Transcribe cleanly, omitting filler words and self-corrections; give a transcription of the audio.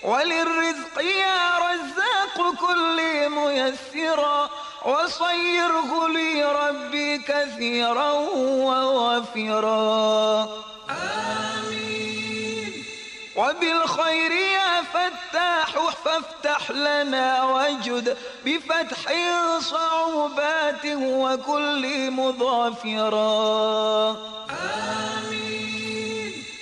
وللرزق يا رزاق كل ميسرا، وصيره لي ربي كثيرا ووافرا. آمين. وبالخير يا فتاح فافتح لنا وجد بفتح صعوبات وكل مظافرا. آمين.